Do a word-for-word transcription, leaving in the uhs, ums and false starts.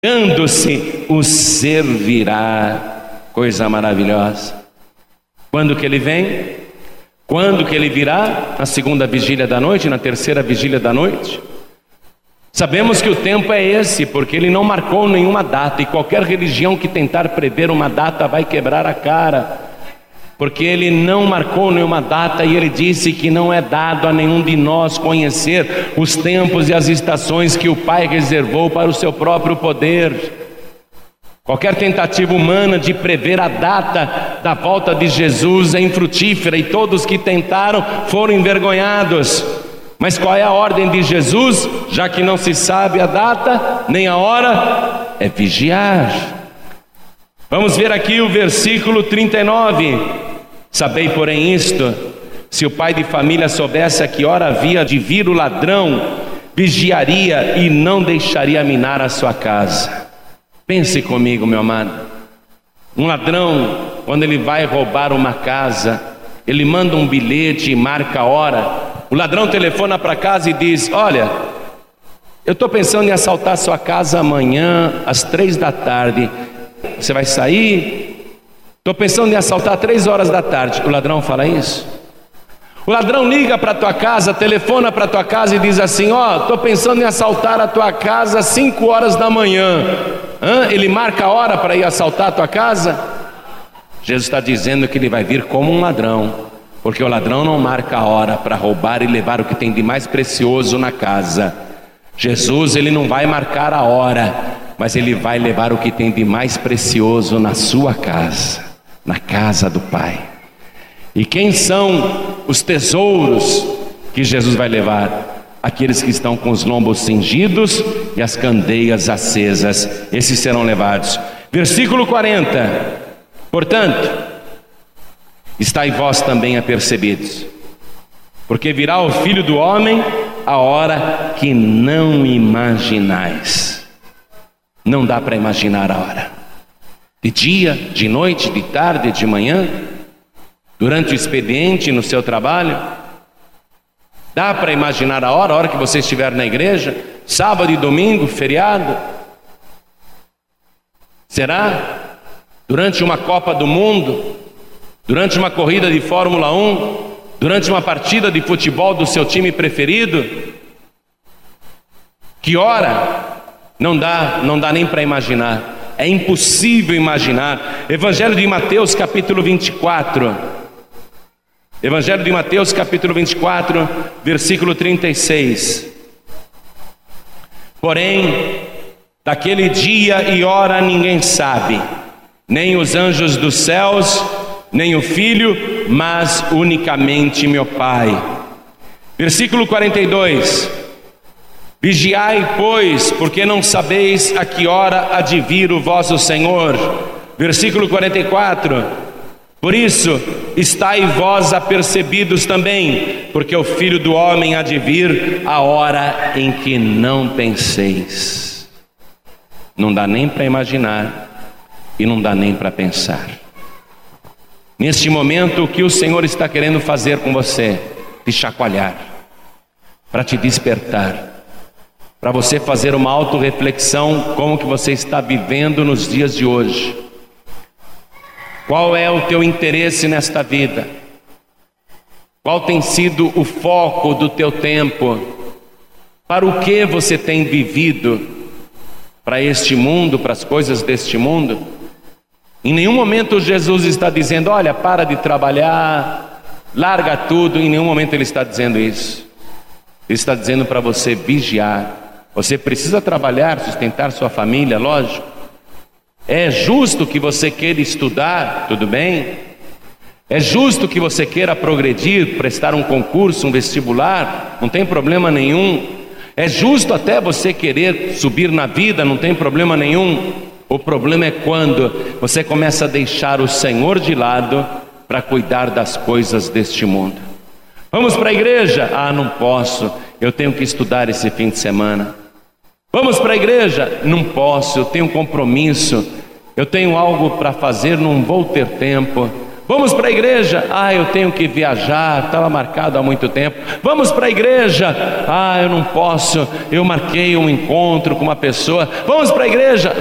Dando-se o servirá. Coisa maravilhosa. Quando que ele vem? Quando que ele virá? Na segunda vigília da noite, na terceira vigília da noite? Sabemos que o tempo é esse, porque ele não marcou nenhuma data, e qualquer religião que tentar prever uma data vai quebrar a cara, porque ele não marcou nenhuma data, e ele disse que não é dado a nenhum de nós conhecer os tempos e as estações que o Pai reservou para o seu próprio poder. Qualquer tentativa humana de prever a data da volta de Jesus é infrutífera, e todos que tentaram foram envergonhados. Mas qual é a ordem de Jesus? Já que não se sabe a data nem a hora, é vigiar. Vamos ver aqui o versículo trinta e nove. Sabei, porém, isto: se o pai de família soubesse a que hora havia de vir o ladrão, vigiaria e não deixaria minar a sua casa. Pense comigo, meu amado. Um ladrão, quando ele vai roubar uma casa, ele manda um bilhete e marca a hora. O ladrão telefona para casa e diz: olha, eu estou pensando em assaltar sua casa amanhã às três da tarde. Você vai sair? Estou pensando em assaltar três horas da tarde. O ladrão fala isso? O ladrão liga para a tua casa, telefona para a tua casa e diz assim: ó, estou pensando em assaltar a tua casa às cinco horas da manhã. Hã? Ele marca a hora para ir assaltar a tua casa? Jesus está dizendo que ele vai vir como um ladrão, porque o ladrão não marca a hora para roubar e levar o que tem de mais precioso na casa. Jesus, ele não vai marcar a hora, mas ele vai levar o que tem de mais precioso na sua casa, na casa do Pai. E quem são os tesouros que Jesus vai levar? Aqueles que estão com os lombos cingidos e as candeias acesas, esses serão levados. Versículo quarenta. Portanto, estai vós também apercebidos, porque virá o Filho do Homem a hora que não imaginais. Não dá para imaginar a hora. De dia, de noite, de tarde, de manhã, durante o expediente, no seu trabalho. Dá para imaginar a hora, a hora que você estiver na igreja, sábado e domingo, feriado? Será? Durante uma Copa do Mundo, durante uma corrida de Fórmula um, durante uma partida de futebol do seu time preferido? Que hora? Não dá, não dá nem para imaginar. É impossível imaginar. Evangelho de Mateus, capítulo vinte e quatro. Evangelho de Mateus, capítulo vinte e quatro, versículo trinta e seis. Porém, daquele dia e hora ninguém sabe, nem os anjos dos céus, nem o Filho, mas unicamente meu Pai. Versículo quarenta e dois. Vigiai, pois, porque não sabeis a que hora há de vir o vosso Senhor. Versículo quarenta e quatro. Por isso, estai vós apercebidos também, porque o Filho do Homem há de vir a hora em que não penseis. Não dá nem para imaginar e não dá nem para pensar. Neste momento, o que o Senhor está querendo fazer com você? Te chacoalhar, para te despertar, para você fazer uma autorreflexão, como que você está vivendo nos dias de hoje. Qual é o teu interesse nesta vida? Qual tem sido o foco do teu tempo? Para o que você tem vivido? Para este mundo, para as coisas deste mundo? Em nenhum momento Jesus está dizendo: olha, para de trabalhar, larga tudo. Em nenhum momento ele está dizendo isso. Ele está dizendo para você vigiar. Você precisa trabalhar, sustentar sua família, lógico. É justo que você queira estudar, tudo bem? É justo que você queira progredir, prestar um concurso, um vestibular, não tem problema nenhum. É justo até você querer subir na vida, não tem problema nenhum. O problema é quando você começa a deixar o Senhor de lado para cuidar das coisas deste mundo. Vamos para a igreja? Ah, não posso, eu tenho que estudar esse fim de semana. Vamos para a igreja? Não posso, eu tenho um compromisso, eu tenho algo para fazer, não vou ter tempo. Vamos para a igreja. Ah, eu tenho que viajar, estava marcado há muito tempo. Vamos para a igreja. Ah, eu não posso, eu marquei um encontro com uma pessoa. Vamos para a igreja.